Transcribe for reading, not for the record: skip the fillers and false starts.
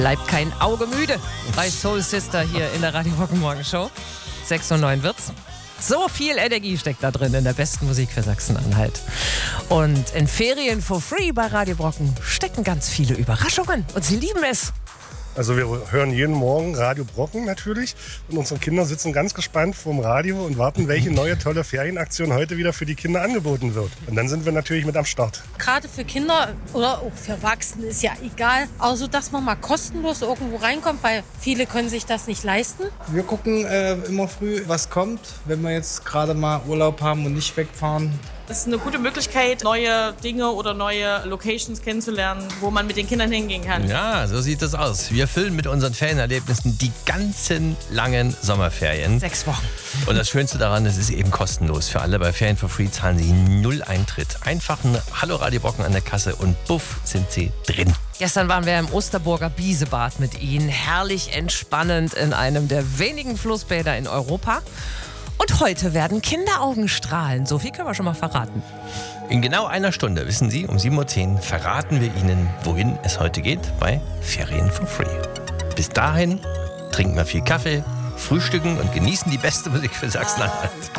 Bleibt kein Auge müde bei Soul Sister hier in der Radio Brocken Morgenshow. 6:09 wird's. So viel Energie steckt da drin in der besten Musik für Sachsen-Anhalt. Und in Ferien for Free bei Radio Brocken stecken ganz viele Überraschungen und sie lieben es. Also wir hören jeden Morgen Radio Brocken natürlich und unsere Kinder sitzen ganz gespannt vorm Radio und warten, welche neue tolle Ferienaktion heute wieder für die Kinder angeboten wird. Und dann sind wir natürlich mit am Start. Gerade für Kinder oder auch für Erwachsene ist ja egal, also dass man mal kostenlos irgendwo reinkommt, weil viele können sich das nicht leisten. Wir gucken immer früh, was kommt, wenn wir jetzt gerade mal Urlaub haben und nicht wegfahren. Das ist eine gute Möglichkeit, neue Dinge oder neue Locations kennenzulernen, wo man mit den Kindern hingehen kann. Ja, so sieht das aus. Wir füllen mit unseren Ferienerlebnissen die ganzen langen Sommerferien. 6 Wochen. Und das Schönste daran, es ist eben kostenlos für alle. Bei Ferien for Free zahlen Sie 0 Eintritt. Einfach ein Hallo Radio Brocken an der Kasse und buff sind Sie drin. Gestern waren wir im Osterburger Biesebad mit Ihnen. Herrlich entspannend in einem der wenigen Flussbäder in Europa. Und heute werden Kinderaugen strahlen. So viel können wir schon mal verraten. In genau einer Stunde, wissen Sie, um 7:10 Uhr verraten wir Ihnen, wohin es heute geht bei Ferien for Free. Bis dahin trinken wir viel Kaffee, frühstücken und genießen die beste Musik für Sachsen-Anhalt.